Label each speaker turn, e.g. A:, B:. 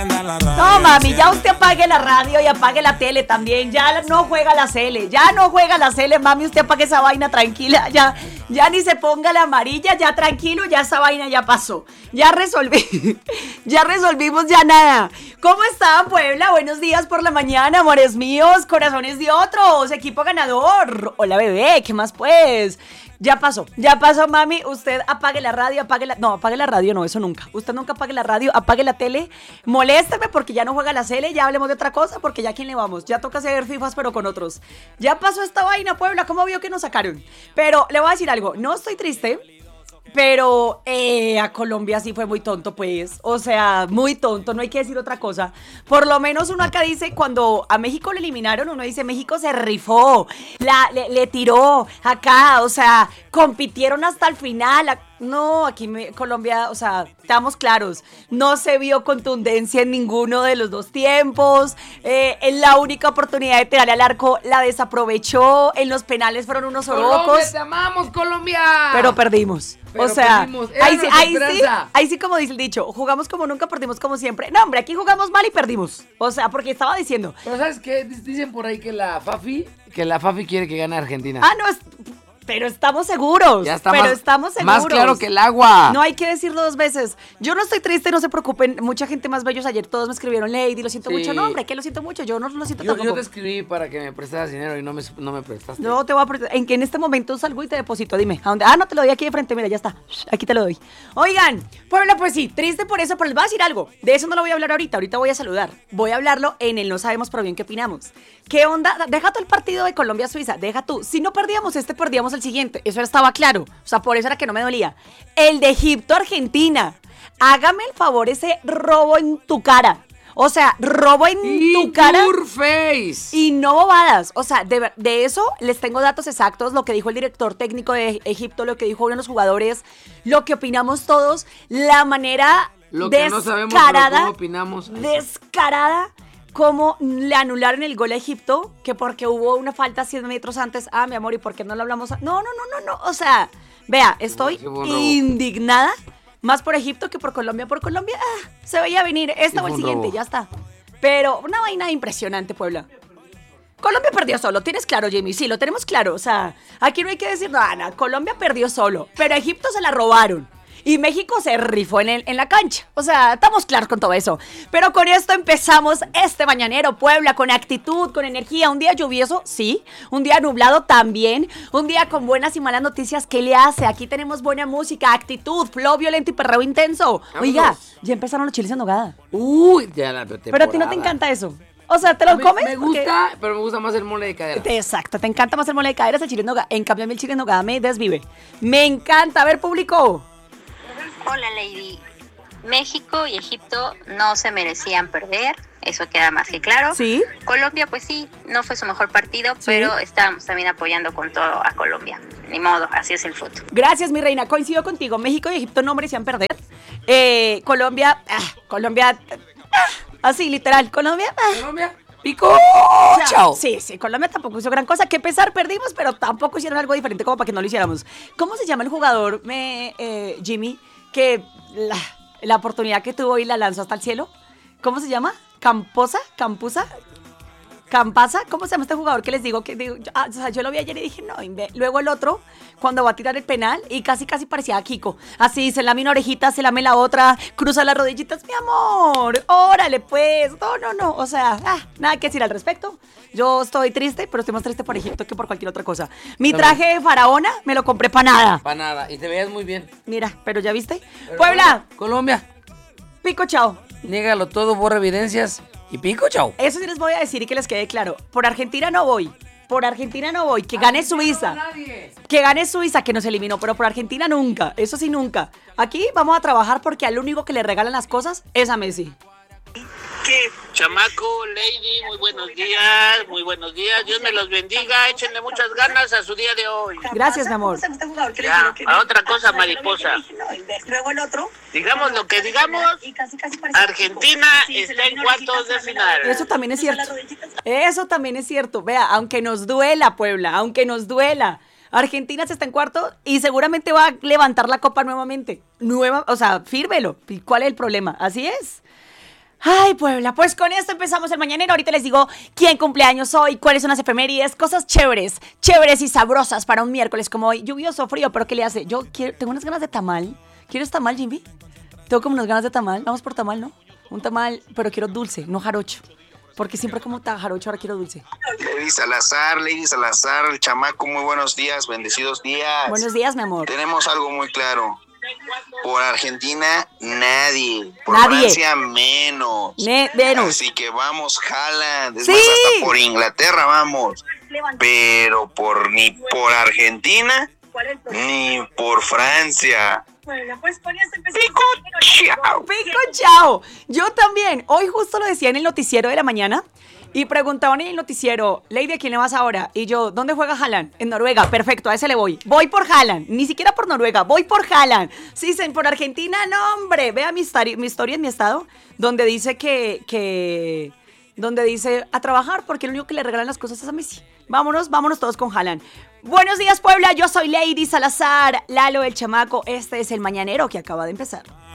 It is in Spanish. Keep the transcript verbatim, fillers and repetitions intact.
A: No, mami, ya usted apague la radio y apague la tele también. Ya no juega la Cele, ya no juega la Cele, mami. Usted apague esa vaina tranquila. Ya, ya ni se ponga la amarilla, ya tranquilo, ya esa vaina ya pasó. Ya resolví, ya resolvimos ya nada. ¿Cómo están, Puebla? Buenos días por la mañana, amores míos, corazones de otros, equipo ganador. Hola, bebé, ¿qué más pues? Ya pasó, ya pasó, mami. Usted apague la radio, apague la... No, apague la radio, no, eso nunca. Usted nunca apague la radio, apague la tele. Molésteme porque ya no juega la Cele, ya hablemos de otra cosa porque ya a quién le vamos. Ya toca hacer fifas pero con otros. Ya pasó esta vaina, Puebla, ¿cómo vio que nos sacaron? Pero le voy a decir algo, no estoy triste, pero eh, a Colombia sí fue muy tonto, pues. O sea, muy tonto, no hay que decir otra cosa. Por lo menos uno acá dice, cuando a México le eliminaron, uno dice, México se rifó, la, le, le tiró acá, o sea, compitieron hasta el final. No, aquí me, Colombia, o sea, estamos claros, no se vio contundencia en ninguno de los dos tiempos. Eh, en la única oportunidad de tirarle al arco la desaprovechó. En los penales fueron unos orocos.
B: Colombia, te amamos, Colombia.
A: Pero perdimos.
B: Pero
A: o sea,
B: perdimos.
A: ahí sí, ahí sí, ahí sí como dice el dicho, jugamos como nunca, perdimos como siempre. No, hombre, aquí jugamos mal y perdimos. O sea, porque estaba diciendo.
B: Pero ¿sabes qué? Dicen por ahí que la Fafi, que la Fafi quiere que gane Argentina.
A: Ah, no, es... Pero estamos seguros,
B: ya está
A: pero
B: más,
A: estamos seguros.
B: Más claro que el agua.
A: No hay que decirlo dos veces. Yo no estoy triste, no se preocupen. Mucha gente más bellos ayer, todos me escribieron, Lady, lo siento sí. mucho. No, hombre, que lo siento mucho, yo no lo siento
B: yo,
A: tampoco.
B: Yo te escribí para que me prestaras dinero y no me, no me prestaste.
A: No, te voy a prestar. En que en este momento salgo y te deposito, dime. ¿A dónde? Ah, no, te lo doy aquí de frente, mira, ya está. Aquí te lo doy. Oigan, Puebla, pues sí, triste por eso, pero les voy a decir algo. De eso no lo voy a hablar ahorita, ahorita voy a saludar. Voy a hablarlo en el No Sabemos Pero Bien Qué Opinamos. ¿Qué onda? Deja tú el partido de Colombia-Suiza, deja tú. Si no perdíamos este, perdíamos el siguiente. Eso estaba claro. O sea, por eso era que no me dolía. El de Egipto-Argentina. Hágame el favor, ese robo en tu cara. O sea, robo en
B: y
A: tu cara.
B: Face.
A: Y no bobadas. O sea, de, de eso les tengo datos exactos. Lo que dijo el director técnico de Egipto, lo que dijo uno de los jugadores, lo que opinamos todos, la manera
B: lo que
A: descarada.
B: No sabemos, pero ¿cómo opinamos?
A: Descarada. Cómo le anularon el gol a Egipto, que porque hubo una falta cien metros antes. Ah, mi amor, ¿y por qué no lo hablamos? A... No, no, no, no, no. O sea, vea, estoy indignada. Más por Egipto que por Colombia. Por Colombia, ah, se veía venir. Esta o el siguiente, robo. Ya está. Pero una vaina impresionante, Puebla. Colombia perdió solo, tienes claro, Jimmy. Sí, lo tenemos claro. O sea, aquí no hay que decir nada. Colombia perdió solo, pero a Egipto se la robaron. Y México se rifó en, el, en la cancha. O sea, estamos claros con todo eso. Pero con esto empezamos este mañanero, Puebla, con actitud, con energía. Un día lluvioso, sí. Un día nublado también. Un día con buenas y malas noticias. ¿Qué le hace? Aquí tenemos buena música, actitud, flow violento y perreo intenso. Oiga, ya empezaron los chiles en nogada.
B: Uy, ya la temporada.
A: Pero a ti no te encanta eso. O sea, ¿te lo
B: me,
A: comes?
B: Me gusta, porque... pero me gusta más el mole de cadera.
A: Exacto, te encanta más el mole de cadera, el chile en nogada. En cambio, a mí el chile en nogada me desvive. Me encanta. A ver, público.
C: Hola, Lady. México y Egipto no se merecían perder, eso queda más que claro.
A: Sí.
C: Colombia, pues sí, no fue su mejor partido, sí. Pero estábamos también apoyando con todo a Colombia. Ni modo, así es el fútbol.
A: Gracias, mi reina. Coincido contigo. México y Egipto no merecían perder. Eh, Colombia, ah, Colombia, ah, así literal. Colombia, ah.
B: Colombia. Pico, chao.
A: Sí, sí, Colombia tampoco hizo gran cosa. Que pesar, perdimos, pero tampoco hicieron algo diferente como para que no lo hiciéramos. ¿Cómo se llama el jugador, me, eh, Jimmy? Que la, la oportunidad que tuvo y la lanzó hasta el cielo. ¿Cómo se llama? ¿Camposa? ¿Campusa? ¿Campasa? ¿Cómo se llama este jugador que les digo? que digo, ah, o sea, yo lo vi ayer y dije, no, luego el otro, cuando va a tirar el penal, y casi casi parecía a Kiko. Así, se lame una orejita, se lame la otra, cruza las rodillitas, mi amor, órale pues. No, no, no, o sea, ah, nada que decir al respecto. Yo estoy triste, pero estoy más triste por Egipto que por cualquier otra cosa. Mi traje de faraona me lo compré para nada.
B: Para nada, y te veías muy bien.
A: Mira, pero ya viste. Pero Puebla.
B: Colombia.
A: Pico, chao.
B: Niégalo todo, borra evidencias y pico, chao.
A: Eso sí les voy a decir y que les quede claro. Por Argentina no voy. Por Argentina no voy. Que gane Suiza. Que gane Suiza, que nos eliminó. Pero por Argentina nunca. Eso sí, nunca. Aquí vamos a trabajar porque al único que le regalan las cosas es a Messi.
D: ¿Qué? Chamaco, Lady, muy buenos días, muy buenos días, Dios me los bendiga, échenle muchas ganas a su día de hoy.
A: Gracias, mi amor.
D: Ya, a otra cosa, mariposa.
E: Luego el otro.
D: Digamos lo que digamos, Argentina está en cuartos de final.
A: Eso también es cierto. Eso también es cierto. Vea, aunque nos duela, Puebla, aunque nos duela. Argentina se está en cuarto y seguramente va a levantar la copa nuevamente. Nueva, o sea, fírmelo. ¿Cuál es el problema? Así es. Ay, Puebla, pues con esto empezamos el mañanero. Ahorita les digo quién cumpleaños hoy, cuáles son las efemérides, cosas chéveres, chéveres y sabrosas para un miércoles como hoy. Lluvioso, frío, pero ¿qué le hace? Yo quiero, tengo unas ganas de tamal. ¿Quieres tamal, Jimmy? Tengo como unas ganas de tamal. Vamos por tamal, ¿no? Un tamal, pero quiero dulce, no jarocho. Porque siempre como ta- jarocho, ahora quiero dulce.
E: Lady Salazar, Lady Salazar, el chamaco, muy buenos días, bendecidos días.
A: Buenos días, mi amor.
E: Tenemos algo muy claro. Por Argentina, nadie. Por
A: Nadie.
E: Francia, menos.
A: Ne- menos.
E: Así que vamos, Haaland. Es
A: Sí.
E: más, hasta por Inglaterra vamos. Pero por ni por Argentina, ni por Francia. Pico, chao.
A: Pico, chao. Yo también. Hoy justo lo decía en el noticiero de la mañana y preguntaban en el noticiero, Lady, ¿a quién le vas ahora? Y yo, ¿dónde juega Haaland? En Noruega. Perfecto, a ese le voy. Voy por Haaland. Ni siquiera por Noruega, voy por Haaland. Sí, dicen, por Argentina, no, hombre. Vea mi, stari- mi historia en mi estado, donde dice que, que... Donde dice a trabajar, porque lo único que le regalan las cosas es a Messi. Vámonos, vámonos todos con Haaland. Buenos días, Puebla. Yo soy Lady Salazar, Lalo el chamaco. Este es el mañanero que acaba de empezar.